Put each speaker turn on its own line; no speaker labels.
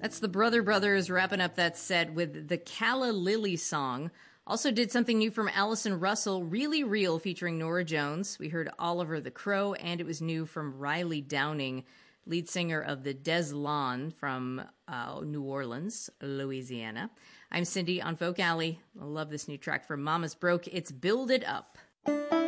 That's the Brother Brothers wrapping up that set with the Calla Lily song. Also did something new from Allison Russell, Really Real, featuring Norah Jones. We heard Oliver the Crow, and it was new from Riley Downing, lead singer of the Des Lawn from New Orleans, Louisiana. I'm Cindy on Folk Alley. I love this new track from Mama's Broke. It's Build It Up.